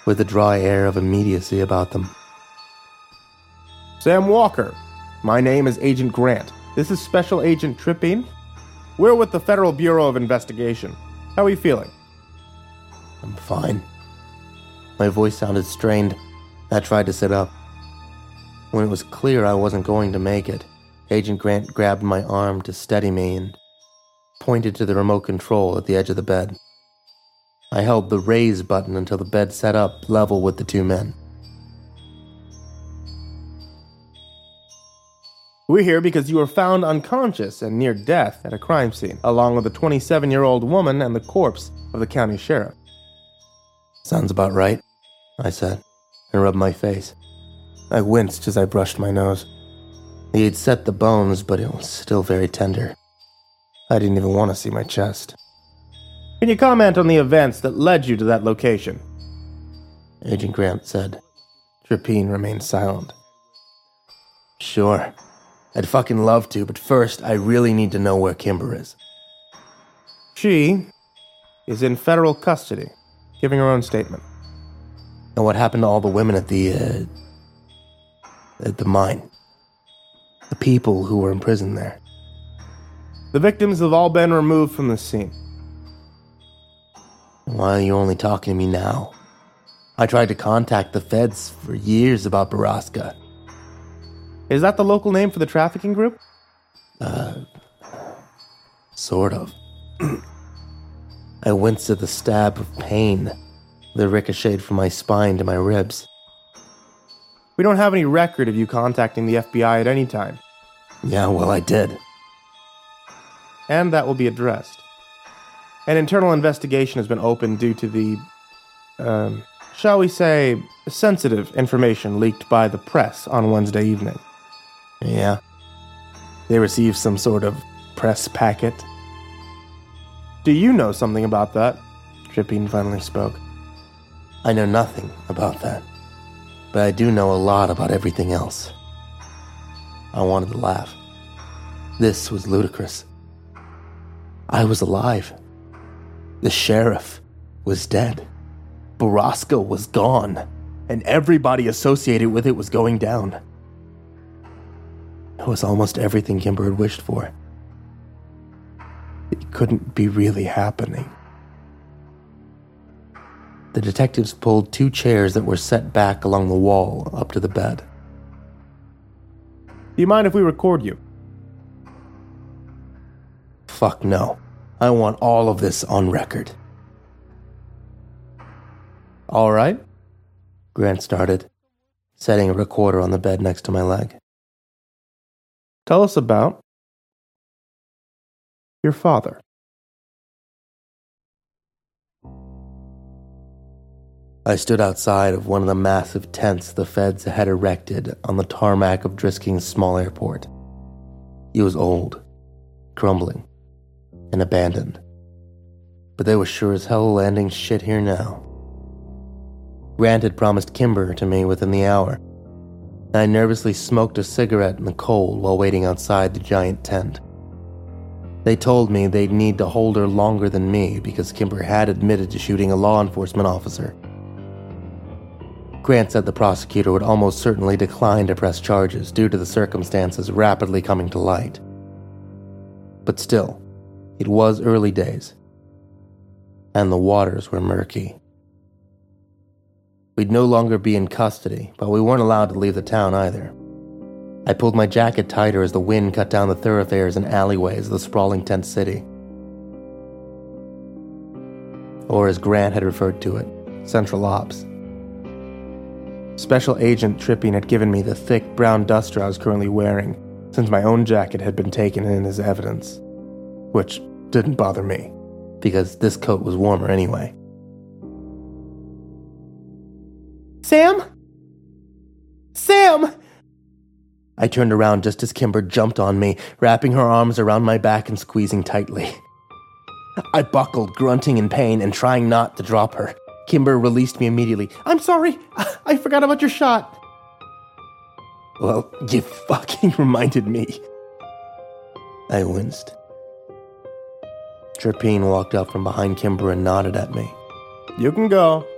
with a dry air of immediacy about them. Sam Walker. My name is Agent Grant. This is Special Agent Trippin. We're with the Federal Bureau of Investigation. How are you feeling? I'm fine. My voice sounded strained. I tried to sit up. When it was clear I wasn't going to make it, Agent Grant grabbed my arm to steady me and pointed to the remote control at the edge of the bed. I held the raise button until the bed sat up level with the two men. We're here because you were found unconscious and near death at a crime scene, along with a 27-year-old woman and the corpse of the county sheriff. Sounds about right, I said, and rubbed my face. I winced as I brushed my nose. He had set the bones, but it was still very tender. I didn't even want to see my chest. Can you comment on the events that led you to that location? Agent Grant said. Trippin remained silent. Sure. I'd fucking love to, but first, I really need to know where Kimber is. She is in federal custody, giving her own statement. And what happened to all the women at the mine? The people who were imprisoned there? The victims have all been removed from the scene. Why are you only talking to me now? I tried to contact the feds for years about Baraska. Is that the local name for the trafficking group? Sort of. I winced at the stab of pain that ricocheted from my spine to my ribs. We don't have any record of you contacting the FBI at any time. Yeah, well, I did. And that will be addressed. An internal investigation has been opened due to the, shall we say, sensitive information leaked by the press on Wednesday evening. Yeah. They received some sort of press packet. Do you know something about that? Trippin finally spoke. I know nothing about that, but I do know a lot about everything else. I wanted to laugh. This was ludicrous. I was alive. The sheriff was dead. Baraska was gone, and everybody associated with it was going down. It was almost everything Kimber had wished for. It couldn't be really happening. The detectives pulled two chairs that were set back along the wall up to the bed. Do you mind if we record you? Fuck no. I want all of this on record. All right. Grant started, setting a recorder on the bed next to my leg. Tell us about your father. I stood outside of one of the massive tents the feds had erected on the tarmac of Drisking's small airport. It was old, crumbling, and abandoned. But they were sure as hell landing shit here now. Grant had promised Kimber to me within the hour, and I nervously smoked a cigarette in the cold while waiting outside the giant tent. They told me they'd need to hold her longer than me because Kimber had admitted to shooting a law enforcement officer. Grant said the prosecutor would almost certainly decline to press charges due to the circumstances rapidly coming to light. But still, it was early days, and the waters were murky. We'd no longer be in custody, but we weren't allowed to leave the town either. I pulled my jacket tighter as the wind cut down the thoroughfares and alleyways of the sprawling tent city. Or as Grant had referred to it, Central Ops. Special Agent Trippin had given me the thick brown duster I was currently wearing, since my own jacket had been taken in as evidence. Which didn't bother me, because this coat was warmer anyway. Sam? Sam! I turned around just as Kimber jumped on me, wrapping her arms around my back and squeezing tightly. I buckled, grunting in pain and trying not to drop her. Kimber released me immediately. I'm sorry, I forgot about your shot. Well, you fucking reminded me. I winced. Trippin walked up from behind Kimber and nodded at me. You can go.